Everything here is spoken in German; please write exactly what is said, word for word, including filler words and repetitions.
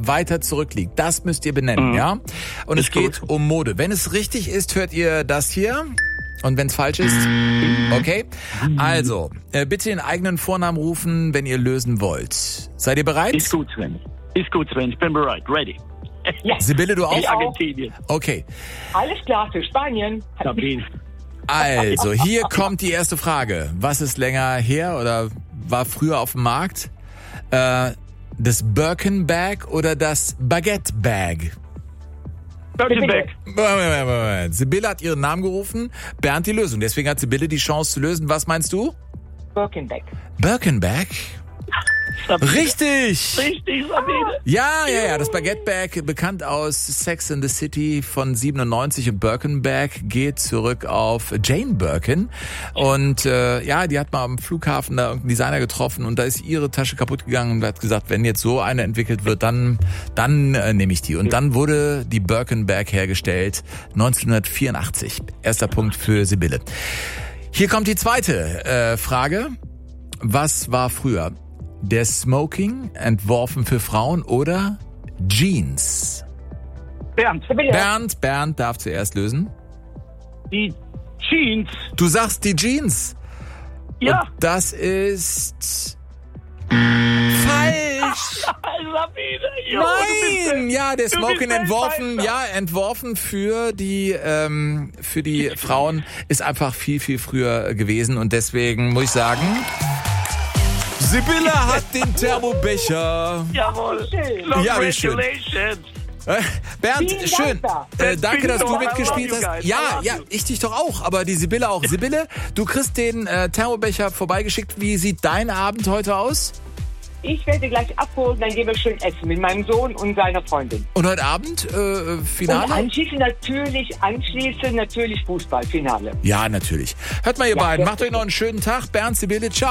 weiter zurückliegt. Das müsst ihr benennen, Mhm. ja? Und es Ist geht gut. um Mode. Wenn es richtig ist, hört ihr das hier. Und wenn es falsch ist, okay? Also, äh, bitte den eigenen Vornamen rufen, wenn ihr lösen wollt. Seid ihr bereit? Ist gut, Sven. Ist gut, Sven. Ich bin bereit. Ready. Ja, Sibylle, du auch? Ich auch. Argentinien. Okay. alles klar für Spanien. Sabine. Also, hier kommt die erste Frage. Was ist länger her oder war früher auf dem Markt? Äh, das Birkin Bag oder das Baguette Bag? Birkenbeck. Moment, Moment, Moment. Sibylle hat ihren Namen gerufen, Bernd die Lösung. Deswegen hat Sibylle die Chance zu lösen. Was meinst du? Birkenbeck. Birkin Bag? Sabine. Richtig! Richtig, Sabine. Ja, ja, ja, das Baguette Bag, bekannt aus Sex in the City von siebenundneunzig, und Birkin Bag geht zurück auf Jane Birkin. Und äh, ja, die hat mal am Flughafen da irgendeinen Designer getroffen und da ist ihre Tasche kaputt gegangen und hat gesagt, wenn jetzt so eine entwickelt wird, dann dann äh, nehme ich die. Und dann wurde die Birkin Bag hergestellt, neunzehnhundertvierundachtzig. Erster Punkt für Sibylle. Hier kommt die zweite äh, Frage. Was war früher? Der Smoking, entworfen für Frauen, oder Jeans? Bernd. Sibylle. Bernd, Bernd darf zuerst lösen. Die Jeans. Du sagst die Jeans. Ja. Und das ist falsch. Sabine. Jo, du bist Nein, ja, der du Smoking bist entworfen, Weltmeister. ja, entworfen für die ähm, für die Frauen ist einfach viel viel früher gewesen und deswegen muss ich sagen, Sibylle hat den Thermobecher. Jawohl. Schön. Ja, wie schön. Congratulations. Äh, Bernd, Vielen schön. Dank. Äh, danke, dass du I mitgespielt love you hast. guys. I Ja, love ja, you. ich dich doch auch, aber die Sibylle auch. Sibylle, du kriegst den äh, Thermobecher vorbeigeschickt. Wie sieht dein Abend heute aus? Ich werde gleich abholen, dann gehen wir schön essen mit meinem Sohn und seiner Freundin. Und heute Abend äh, Und Finale? anschließend natürlich, anschließend natürlich Fußballfinale. Ja, natürlich. Hört mal, ihr Ja, beiden, ja. macht euch noch einen schönen Tag. Bernd, Sibylle, ciao.